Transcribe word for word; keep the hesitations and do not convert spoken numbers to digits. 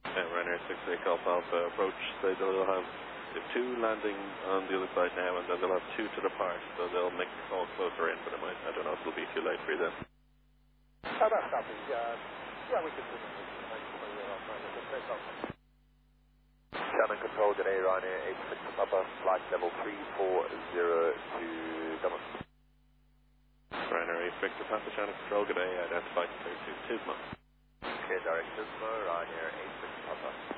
Uh, Ryanair six eight Golf Alpha approach, they will have two landing on the other side now, and then they'll have two to depart, so they'll make the call closer in, but it might, I don't know if it'll be too late for you then. Oh, that's happy. Uh, yeah, we can do it. Shannon Control, good day, Ryanair eight six Papa, flight level three four zero to Dublin. Ryanair eight six Papa, Shannon Control, good day, identify clear to Tismo. Okay, direct Tismo, Ryanair eight six Papa.